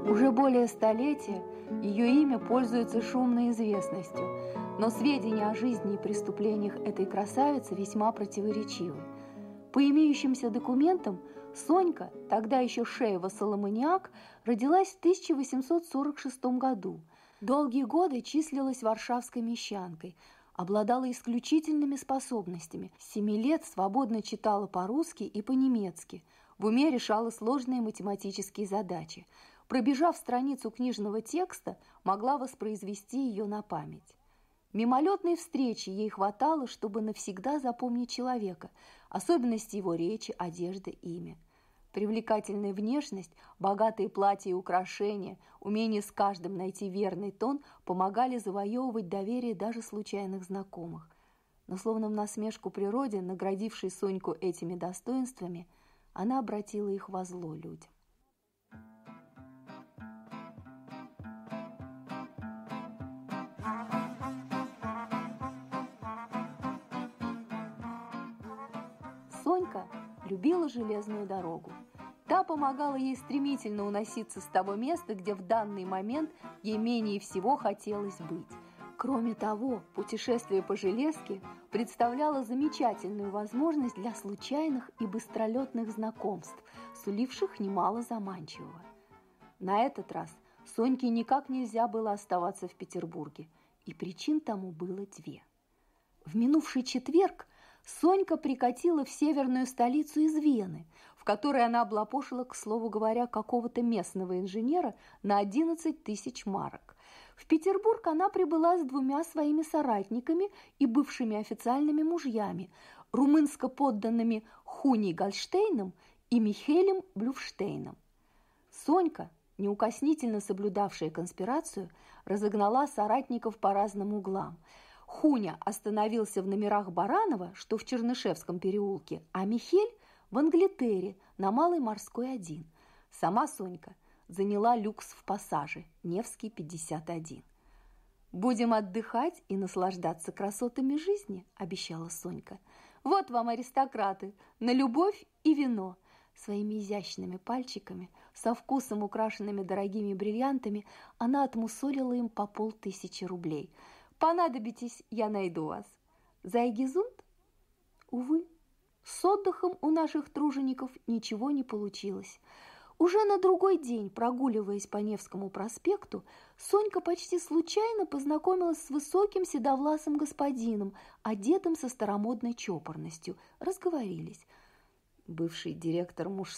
Уже более столетия ее имя пользуется шумной известностью, но сведения о жизни и преступлениях этой красавицы весьма противоречивы. По имеющимся документам, Сонька, тогда еще Шеева Соломониак, родилась в 1846 году. Долгие годы числилась варшавской мещанкой, обладала исключительными способностями. С 7 лет свободно читала по-русски и по-немецки, в уме решала сложные математические задачи. Пробежав страницу книжного текста, могла воспроизвести ее на память. Мимолетной встречи ей хватало, чтобы навсегда запомнить человека, особенности его речи, одежды, имя. Привлекательная внешность, богатые платья и украшения, умение с каждым найти верный тон помогали завоевывать доверие даже случайных знакомых. Но словно в насмешку природе, наградившей Соньку этими достоинствами, она обратила их во зло людям. Сонька любила железную дорогу. Та помогала ей стремительно уноситься с того места, где в данный момент ей менее всего хотелось быть. Кроме того, путешествие по железке представляло замечательную возможность для случайных и быстролетных знакомств, суливших немало заманчивого. На этот раз Соньке никак нельзя было оставаться в Петербурге, и причин тому было две. В минувший четверг Сонька прикатила в северную столицу из Вены, в которой она облапошила, к слову говоря, какого-то местного инженера на 11 тысяч марок. В Петербург она прибыла с 2 своими соратниками и бывшими официальными мужьями, румынско-подданными Хуней Гольштейном и Михелем Блюфштейном. Сонька, неукоснительно соблюдавшая конспирацию, разогнала соратников по разным углам. Хуня остановился в номерах Баранова, что в Чернышевском переулке, а Михель в Англитере на Малой Морской 1. Сама Сонька заняла люкс в Пассаже, Невский, 51. «Будем отдыхать и наслаждаться красотами жизни», – обещала Сонька. «Вот вам, аристократы, на любовь и вино». Своими изящными пальчиками, со вкусом украшенными дорогими бриллиантами, она отмусолила им по 500 рублей. «Понадобитесь, я найду вас». Зайгезунд? Увы, с отдыхом у наших тружеников ничего не получилось. Уже на другой день, прогуливаясь по Невскому проспекту, Сонька почти случайно познакомилась с высоким седовласым господином, одетым со старомодной чопорностью. Разговорились. Бывший директор мужской